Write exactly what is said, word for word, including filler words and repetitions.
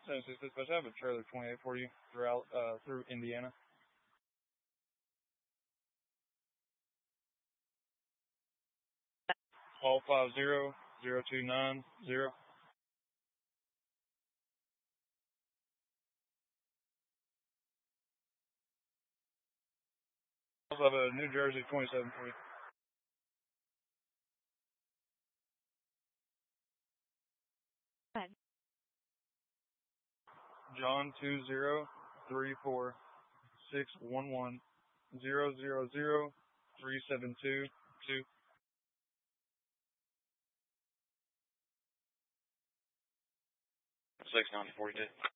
San Francisco, Dispatch, I have a trailer twenty-eight for you throughout uh, through Indiana. All five zero zero two nine zero. I also have a New Jersey twenty-seven for you. John two zero three four six one one zero zero zero three seven two two. Six nine forty two.